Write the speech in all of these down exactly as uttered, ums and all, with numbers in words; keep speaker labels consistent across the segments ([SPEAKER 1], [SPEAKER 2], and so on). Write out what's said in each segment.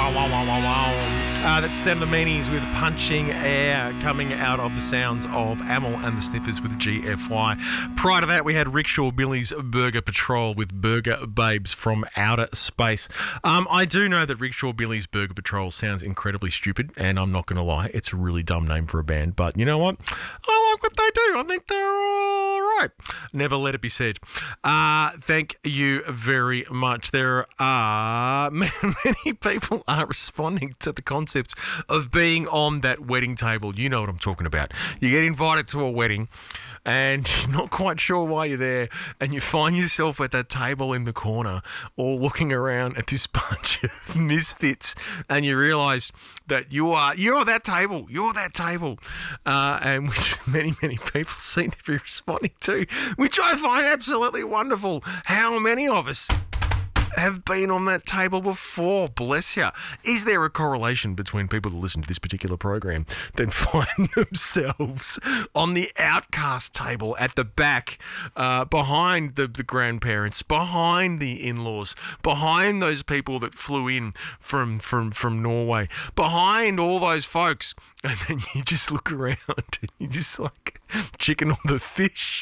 [SPEAKER 1] Uh, that's Sam the Meanies with Punching Air, coming out of the sounds of Amel and the Sniffers with G F Y. Prior to that, we had Rickshaw Billy's Burger Patrol with Burger Babes from Outer Space. Um, I do know that Rickshaw Billy's Burger Patrol sounds incredibly stupid, and I'm not going to lie, it's a really dumb name for a band, but you know what? I like what they do. I think they're all right. Never let it be said. Uh, thank you very much. There are many people are responding to the concept of being on that wedding table. You know what I'm talking about. You get invited to a wedding and you're not quite sure why you're there, and you find yourself at that table in the corner all looking around at this bunch of misfits, and you realise that you are you're that table. You're that table. Uh, and which many, many people seem to be responding to, which I find absolutely wonderful. How many of us have been on that table before? Bless you. Is there a correlation between people that listen to this particular program that find themselves on the outcast table at the back, uh, behind the, the grandparents, behind the in-laws, behind those people that flew in from, from, from Norway, behind all those folks, and then you just look around and you're just like chicken on the fish?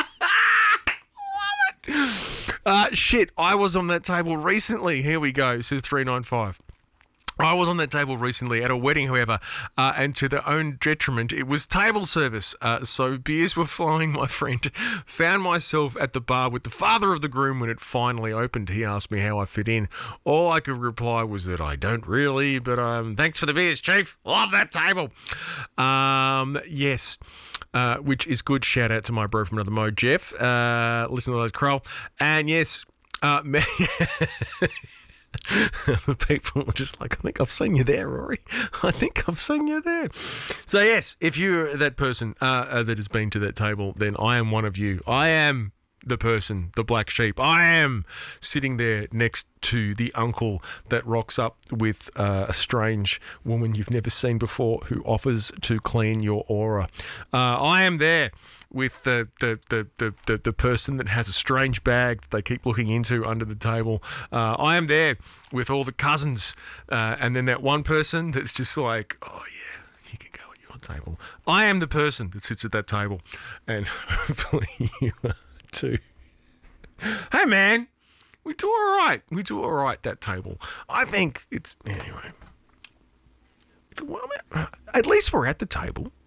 [SPEAKER 1] Uh, shit, I was on that table recently. Here we go, says three nine five. I was on that table recently at a wedding, however, uh, and to their own detriment, it was table service. Uh, so beers were flowing, my friend. Found myself at the bar with the father of the groom when it finally opened. He asked me how I fit in. All I could reply was that I don't really, but um, thanks for the beers, Chief. Love that table. Um, yes. Uh, which is good. Shout out to my bro from another mode, Jeff. Uh, listen to those Kroll. And yes, uh, the people were just like, I think I've seen you there, Rory. I think I've seen you there. So yes, if you're that person uh, uh, that has been to that table, then I am one of you. I am the person, the black sheep. I am sitting there next to the uncle that rocks up with uh, a strange woman you've never seen before who offers to clean your aura. Uh, I am there with the the, the, the, the the person that has a strange bag that they keep looking into under the table. Uh, I am there with all the cousins, uh, and then that one person that's just like, oh yeah, you can go at your table. I am the person that sits at that table, and hopefully you are too. Hey man, we do all right. We do all right, that table. I think it's, anyway. At least we're at the table.